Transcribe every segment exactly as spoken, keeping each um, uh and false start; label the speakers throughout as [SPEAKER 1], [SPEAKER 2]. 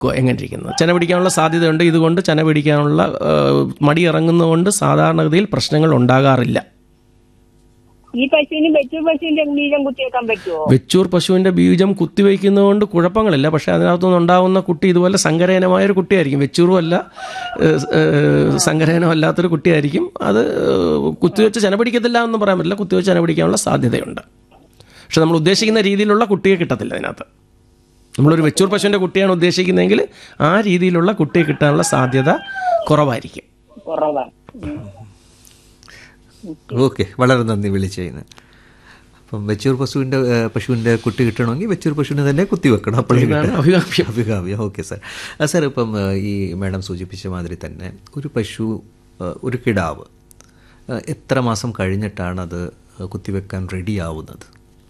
[SPEAKER 1] എങ്ങനെ ഇരിക്കുന്നത്. ചെന പിടിക്കാനുള്ള സാധ്യതയുണ്ട്. ഇതുകൊണ്ട് ചെന പിടിക്കാനുള്ള മടി ഇറങ്ങുന്നതുകൊണ്ട് സാധാരണഗതിയിൽ പ്രശ്നങ്ങൾ ഉണ്ടാകാറില്ല.
[SPEAKER 2] ഈ പശുവിന് വെച്ചൂർ പശുവിന്റെ ബീജം കുത്തിവെക്കാൻ പറ്റുമോ?
[SPEAKER 1] വെച്ചൂർ പശുവിന്റെ ബീജം കുത്തിവെക്കുന്നതുകൊണ്ട് കുഴപ്പങ്ങളില്ല. പക്ഷേ അതിനകത്തുനിന്ന് ഉണ്ടാകുന്ന കുട്ടി ഇതുപോലെ സങ്കരയനമായൊരു കുട്ടിയായിരിക്കും. വെച്ചൂറും അല്ല സങ്കരയനം അല്ലാത്തൊരു കുട്ടിയായിരിക്കും. അത് കുത്തിവെച്ച് ചെന പിടിക്കത്തില്ല എന്ന് പറയാൻ പറ്റില്ല. കുത്തിവെച്ച് ചെന പിടിക്കാനുള്ള സാധ്യതയുണ്ട്. പക്ഷെ നമ്മൾ ഉദ്ദേശിക്കുന്ന രീതിയിലുള്ള കുട്ടിയെ കിട്ടത്തില്ല. അതിനകത്ത് നമ്മളൊരു വെച്ചൂർ പശുവിൻ്റെ കുട്ടിയാണ് ഉദ്ദേശിക്കുന്നതെങ്കിൽ ആ രീതിയിലുള്ള കുട്ടിയെ കിട്ടാനുള്ള സാധ്യത കുറവായിരിക്കും.
[SPEAKER 3] ഓക്കെ, വളരെ നന്ദി വിളിച്ചതിന്. അപ്പം വെച്ചൂർ പശുവിൻ്റെ പശുവിൻ്റെ കുട്ടി കിട്ടണമെങ്കിൽ വെച്ചൂർ പശുവിനെ തന്നെ കുത്തിവെക്കണം. അപ്പോഴാണ് അഭികാമ്യം. Okay sir. സാർ, ഇപ്പം ഈ മാഡം സൂചിപ്പിച്ച മാതിരി തന്നെ ഒരു പശു, ഒരു കിടാവ് എത്ര മാസം കഴിഞ്ഞിട്ടാണ് അത് കുത്തിവെക്കാൻ റെഡിയാവുന്നത്?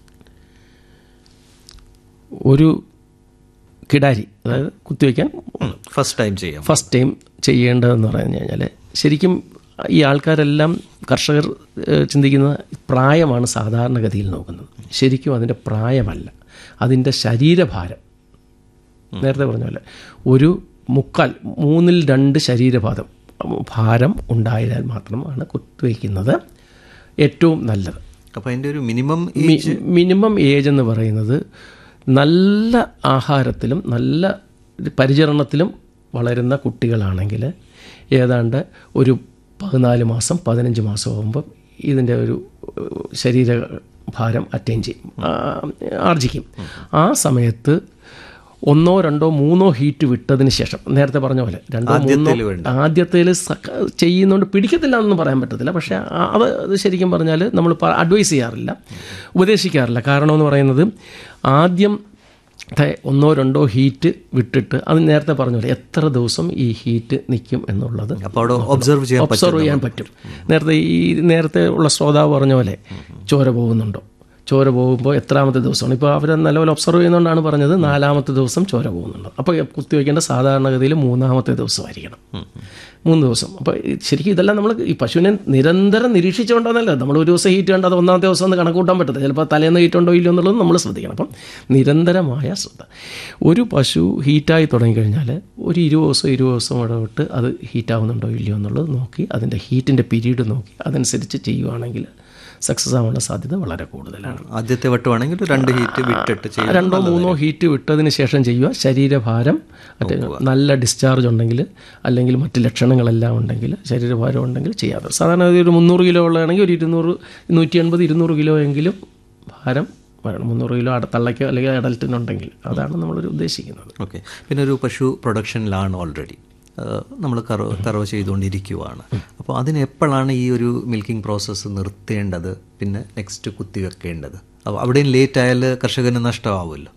[SPEAKER 1] ഒരു കിടാരി, അതായത് കുത്തിവെക്കാൻ
[SPEAKER 3] ഫസ്റ്റ് ടൈം ചെയ്യാം
[SPEAKER 1] ഫസ്റ്റ് ടൈം ചെയ്യേണ്ടതെന്ന് പറഞ്ഞു കഴിഞ്ഞാൽ, ശരിക്കും ഈ ആൾക്കാരെല്ലാം കർഷകർ ചിന്തിക്കുന്ന പ്രായമാണ് സാധാരണഗതിയിൽ നോക്കുന്നത്. ശരിക്കും അതിൻ്റെ പ്രായമല്ല, അതിൻ്റെ ശരീരഭാരം. നേരത്തെ പറഞ്ഞ പോലെ ഒരു മുക്കാൽ മൂന്നിൽ രണ്ട് ശരീരഭാരം ഭാരം ഉണ്ടായാൽ മാത്രമാണ് കുത്തിവയ്ക്കുന്നത് ഏറ്റവും നല്ലത്.
[SPEAKER 3] അപ്പോൾ അതിൻ്റെ ഒരു മിനിമം
[SPEAKER 1] മിനിമം ഏജ് എന്ന് പറയുന്നത് നല്ല ആഹാരത്തിലും നല്ല പരിചരണത്തിലും വളരുന്ന കുട്ടികളാണെങ്കിൽ ഏതാണ്ട് ഒരു പതിനാല് മാസം പതിനഞ്ച് മാസം ആകുമ്പം ഇതിൻ്റെ ഒരു ശരീരഭാരം അറ്റൈൻ ചെയ്യും, ആർജിക്കും. ആ സമയത്ത് ഒന്നോ രണ്ടോ മൂന്നോ ഹീറ്റ് വിട്ടതിന് ശേഷം, നേരത്തെ പറഞ്ഞ പോലെ രണ്ടോ മൂന്നോ ആദ്യത്തേൽ ചെയ്യുന്നതുകൊണ്ട് പിടിക്കത്തില്ല എന്നൊന്നും പറയാൻ പറ്റത്തില്ല. പക്ഷേ അത് അത് ശരിക്കും പറഞ്ഞാൽ നമ്മൾ അഡ്വൈസ് ചെയ്യാറില്ല, ഉപദേശിക്കാറില്ല. കാരണം എന്ന് പറയുന്നത് ആദ്യം ഒന്നോ രണ്ടോ ഹീറ്റ് വിട്ടിട്ട്, അത് നേരത്തെ പറഞ്ഞ പോലെ എത്ര ദിവസം ഈ ഹീറ്റ് നിൽക്കും എന്നുള്ളത്
[SPEAKER 3] ഒബ്സർവ്
[SPEAKER 1] ചെയ്യാൻ പറ്റും. നേരത്തെ ഈ നേരത്തെ ഉള്ള ശ്രോതാവ് പറഞ്ഞ പോലെ ചോര പോകുന്നുണ്ടോ, ചോര പോകുമ്പോൾ എത്രാമത്തെ ദിവസമാണ്. ഇപ്പോൾ അവർ നല്ലപോലെ ഒബ്സർവ് ചെയ്യുന്നതുകൊണ്ടാണ് പറഞ്ഞത് നാലാമത്തെ ദിവസം ചോര പോകുന്നുണ്ട്. അപ്പോൾ കുത്തിവയ്ക്കേണ്ട സാധാരണഗതിയിൽ മൂന്നാമത്തെ ദിവസമായിരിക്കണം, മൂന്ന് ദിവസം. അപ്പോൾ ശരിക്കും ഇതെല്ലാം നമ്മൾ ഈ പശുവിനെ നിരന്തരം നിരീക്ഷിച്ചുകൊണ്ടാണല്ലോ. നമ്മൾ ഒരു ദിവസം ഹീറ്റ് കണ്ട് അത് ഒന്നാമത്തെ ദിവസം ഒന്ന് കണക്ക് കൂട്ടാൻ പറ്റത്തില്ല. ചിലപ്പോൾ തലേന്ന് ഹീറ്റ് ഉണ്ടോ ഇല്ലയോ എന്നുള്ളത് നമ്മൾ ശ്രദ്ധിക്കണം. അപ്പം നിരന്തരമായ ശ്രദ്ധ. ഒരു പശു ഹീറ്റായി തുടങ്ങിക്കഴിഞ്ഞാൽ ഒരു ഇരുപത് ദിവസം ഇരുപത് ദിവസം ഇടവിട്ട് അത് ഹീറ്റാവുന്നുണ്ടോ ഇല്ലയോ എന്നുള്ളത് നോക്കി അതിൻ്റെ ഹീറ്റിൻ്റെ പീരീഡ് നോക്കി അതനുസരിച്ച് ചെയ്യുവാണെങ്കിൽ സക്സസ് ആവാനുള്ള സാധ്യത വളരെ കൂടുതലാണ്.
[SPEAKER 3] ആദ്യത്തെ വട്ടമാണെങ്കിൽ രണ്ട് ഹീറ്റ് വിട്ടിട്ട് ചെയ്യുക,
[SPEAKER 1] രണ്ടോ മൂന്നോ ഹീറ്റ് വിട്ടതിന് ശേഷം ചെയ്യുക. ശരീരഭാരം മറ്റേ നല്ല ഡിസ്ചാർജ് ഉണ്ടെങ്കിൽ അല്ലെങ്കിൽ മറ്റ് ലക്ഷണങ്ങളെല്ലാം ഉണ്ടെങ്കിൽ ശരീരഭാരം ഉണ്ടെങ്കിൽ ചെയ്യാതെ. സാധാരണ ഒരു മുന്നൂറ് കിലോ ഉള്ളതാണെങ്കിൽ ഒരു ഇരുന്നൂറ് നൂറ്റി എൺപത് ഇരുന്നൂറ് കിലോ എങ്കിലും ഭാരം വേണം. മുന്നൂറ് കിലോ തള്ളയ്ക്കോ അല്ലെങ്കിൽ അഡൽറ്റിനുണ്ടെങ്കിൽ അതാണ് നമ്മളൊരു ഉദ്ദേശിക്കുന്നത്.
[SPEAKER 3] ഓക്കെ. പിന്നെ ഒരു പശു പ്രൊഡക്ഷനിലാണ് ഓൾറെഡി, നമ്മൾ കറവ് കറവ് ചെയ്തുകൊണ്ടിരിക്കുവാണ്. അപ്പോൾ അതിന് എപ്പോഴാണ് ഈ ഒരു മിൽക്കിംഗ് പ്രോസസ്സ് നിർത്തേണ്ടത്, പിന്നെ നെക്സ്റ്റ് കുത്തിവെക്കേണ്ടത്? അപ്പോൾ അവിടെയും ലേറ്റ് ആയാൽ കർഷകന് നഷ്ടമാവുമല്ലോ.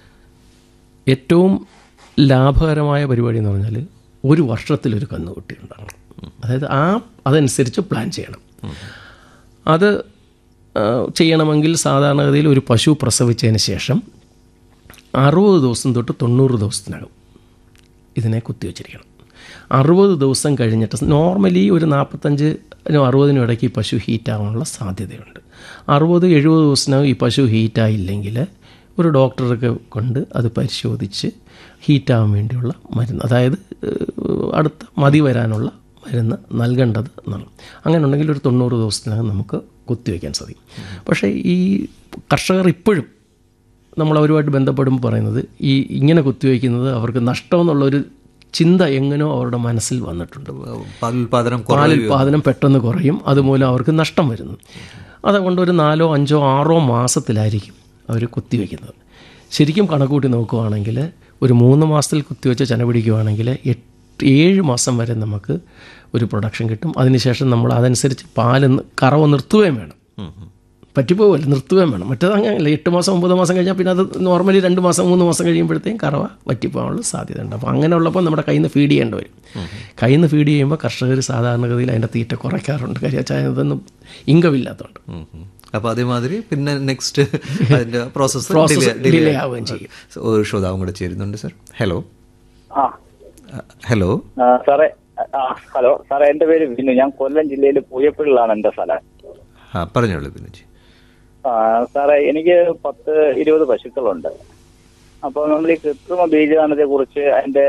[SPEAKER 1] ഏറ്റവും ലാഭകരമായ പരിപാടി എന്ന് പറഞ്ഞാൽ ഒരു വർഷത്തിലൊരു കന്നുകുട്ടി ഉണ്ടാകണം. അതായത് ആ അതനുസരിച്ച് പ്ലാൻ ചെയ്യണം. അത് ചെയ്യണമെങ്കിൽ സാധാരണഗതിയിൽ ഒരു പശു പ്രസവിച്ചതിന് ശേഷം അറുപത് ദിവസം തൊട്ട് തൊണ്ണൂറ് ദിവസത്തിനകം ഇതിനെ കുത്തിവെച്ചിരിക്കണം. അറുപത് ദിവസം കഴിഞ്ഞിട്ട് നോർമലി ഒരു നാൽപ്പത്തഞ്ചിനും അറുപതിനും ഇടയ്ക്ക് ഈ പശു ഹീറ്റാവാനുള്ള സാധ്യതയുണ്ട്. അറുപത് എഴുപത് ദിവസത്തിനകം ഈ പശു ഹീറ്റായില്ലെങ്കിൽ ഒരു ഡോക്ടറൊക്കെ കൊണ്ട് അത് പരിശോധിച്ച് ഹീറ്റാവാൻ വേണ്ടിയുള്ള മരുന്ന്, അതായത് അടുത്ത മതി വരാനുള്ള മരുന്ന് നൽകേണ്ടത് എന്നാണ്. അങ്ങനെ ഉണ്ടെങ്കിൽ ഒരു തൊണ്ണൂറ് ദിവസത്തിനകം നമുക്ക് കുത്തിവയ്ക്കാൻ സാധിക്കും. പക്ഷേ ഈ കർഷകർ ഇപ്പോഴും നമ്മളവരുമായിട്ട് ബന്ധപ്പെടുമ്പോൾ പറയുന്നത് ഈ ഇങ്ങനെ കുത്തിവയ്ക്കുന്നത് അവർക്ക് നഷ്ടമെന്നുള്ളൊരു ചിന്ത എങ്ങനെയോ അവരുടെ മനസ്സിൽ വന്നിട്ടുണ്ട്.
[SPEAKER 3] പാലുൽപാദനം
[SPEAKER 1] പാലുൽപാദനം പെട്ടെന്ന് കുറയും, അതുമൂലം അവർക്ക് നഷ്ടം വരുന്നു. അതുകൊണ്ട് ഒരു നാലോ അഞ്ചോ ആറോ മാസത്തിലായിരിക്കും അവർ കുത്തിവെക്കുന്നത്. ശരിക്കും കണക്കൂട്ടി നോക്കുകയാണെങ്കിൽ ഒരു മൂന്ന് മാസത്തിൽ കുത്തിവെച്ച് ചെന പിടിക്കുകയാണെങ്കിൽ എട്ട് ഏഴ് മാസം വരെ നമുക്ക് ഒരു പ്രൊഡക്ഷൻ കിട്ടും. അതിനുശേഷം നമ്മൾ അതനുസരിച്ച് പാല് കറവ് നിർത്തുകയും വേണം. പറ്റിപ്പോവില്ല, നിർത്തുകയും വേണം. മറ്റേത് അങ്ങനെയല്ല, എട്ട് മാസം ഒമ്പത് മാസം കഴിഞ്ഞാൽ പിന്നെ അത് നോർമലി രണ്ട് മാസം മൂന്ന് മാസം കഴിയുമ്പോഴത്തേക്കും കറവ വറ്റിപ്പോകാനുള്ള സാധ്യത ഉണ്ട്. അപ്പോൾ അങ്ങനെ ഉള്ളപ്പോൾ നമ്മുടെ കയ്യിൽ നിന്ന് ഫീഡ് ചെയ്യേണ്ടി വരും. കയ്യിൽ നിന്ന് ഫീഡ് ചെയ്യുമ്പോൾ കർഷകർ സാധാരണഗതിയിൽ അതിൻ്റെ തീറ്റ കുറയ്ക്കാറുണ്ട്. കാര്യം വെച്ചാൽ അതൊന്നും ഇൻകം ഇല്ലാത്തതുകൊണ്ട്.
[SPEAKER 3] അപ്പോൾ അതേമാതിരി പിന്നെ നെക്സ്റ്റ് അതിൻ്റെ പ്രോസസ്സ്
[SPEAKER 1] ഡിലേ ആവുകയും ചെയ്യും.
[SPEAKER 3] ഒരു ശ്രോതാവും കൂടെ ചേരുന്നുണ്ട് സാർ. ഹലോ
[SPEAKER 4] ആ
[SPEAKER 3] ഹലോ
[SPEAKER 4] സാറേ. ഹലോ സാറേ, എൻ്റെ പേര് ബിനു. ഞാൻ കൊല്ലം ജില്ലയിൽ പൂയപ്പള്ളിലാണ് എൻ്റെ സ്ഥലം.
[SPEAKER 3] ആ പറഞ്ഞോളൂ ബിനുജി.
[SPEAKER 4] ആ സാറേ, എനിക്ക് പത്ത് ഇരുപത് പശുക്കളുണ്ട്. അപ്പോൾ നമ്മൾ ഈ കൃത്രിമ ബീജദാനത്തെ കുറിച്ച് അതിന്റെ